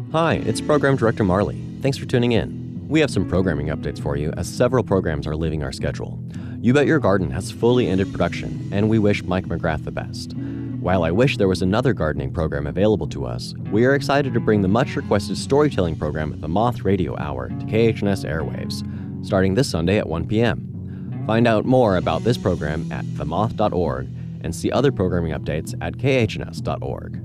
Hi, it's Program Director Marley. Thanks for tuning in. We have some programming updates for you as several programs are leaving our schedule. You Bet Your Garden has fully ended production, and we wish Mike McGrath the best. While I wish there was another gardening program available to us, we are excited to bring the much-requested storytelling program, The Moth Radio Hour, to KHNS airwaves, starting this Sunday at 1 p.m. Find out more about this program at themoth.org and see other programming updates at khns.org.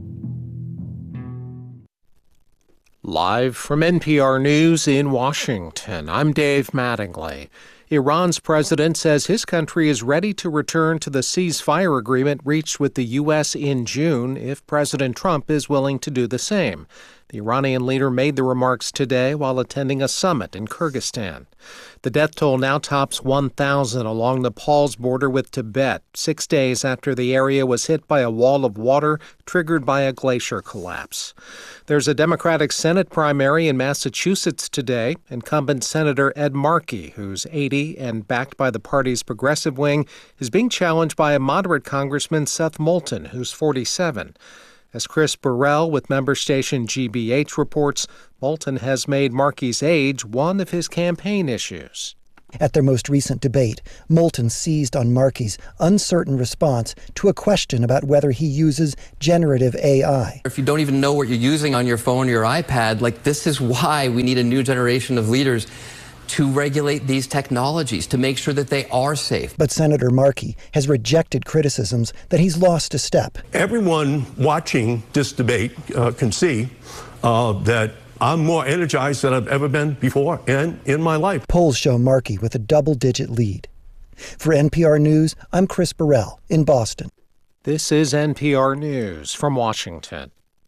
Live from NPR News in Washington, I'm Dave Mattingly. Iran's president says his country is ready to return to the ceasefire agreement reached with the U.S. in June if President Trump is willing to do the same. The Iranian leader made the remarks today while attending a summit in Kyrgyzstan. The death toll now tops 1,000 along Nepal's border with Tibet, 6 days after the area was hit by a wall of water triggered by a glacier collapse. There's a Democratic Senate primary in Massachusetts today. Incumbent Senator Ed Markey, who's 80 and backed by the party's progressive wing, is being challenged by a moderate Congressman, Seth Moulton, who's 47. As Chris Burrell with member station GBH reports, Moulton has made Markey's age one of his campaign issues. At their most recent debate, Moulton seized on Markey's uncertain response to a question about whether he uses generative AI. If you don't even know what you're using on your phone or your iPad, this is why we need a new generation of leaders to regulate these technologies, to make sure that they are safe. But Senator Markey has rejected criticisms that he's lost a step. Everyone watching this debate can see that I'm more energized than I've ever been before and in my life. Polls show Markey with a double-digit lead. For NPR News, I'm Chris Burrell in Boston. This is NPR News from Washington.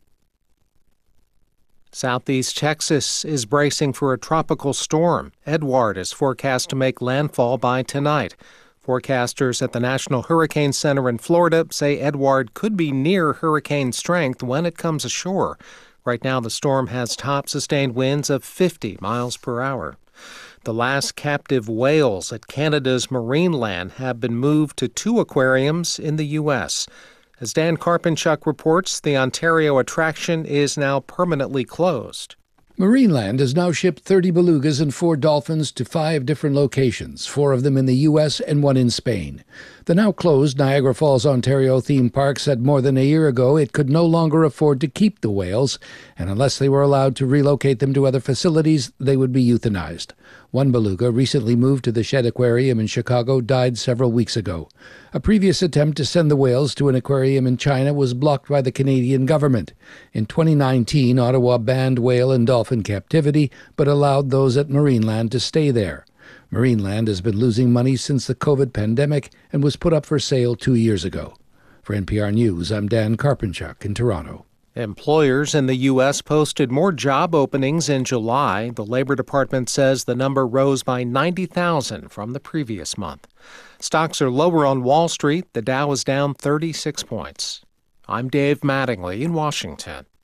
Southeast Texas is bracing for a tropical storm. Edouard is forecast to make landfall by tonight. Forecasters at the National Hurricane Center in Florida say Edouard could be near hurricane strength when it comes ashore. Right now, the storm has top sustained winds of 50 miles per hour. The last captive whales at Canada's Marineland have been moved to 2 aquariums in the U.S. As Dan Karpinchuk reports, the Ontario attraction is now permanently closed. Marineland has now shipped 30 belugas and 4 dolphins to 5 different locations, 4 of them in the U.S. and 1 in Spain. The now closed Niagara Falls, Ontario theme park said more than a year ago it could no longer afford to keep the whales, and unless they were allowed to relocate them to other facilities, they would be euthanized. 1 beluga, recently moved to the Shed Aquarium in Chicago, died several weeks ago. A previous attempt to send the whales to an aquarium in China was blocked by the Canadian government. In 2019, Ottawa banned whale and dolphin captivity, but allowed those at Marineland to stay there. Marineland has been losing money since the COVID pandemic and was put up for sale 2 years ago. For NPR News, I'm Dan Karpinchuk in Toronto. Employers in the U.S. posted more job openings in July. The Labor Department says the number rose by 90,000 from the previous month. Stocks are lower on Wall Street. The Dow is down 36 points. I'm Dave Mattingly in Washington.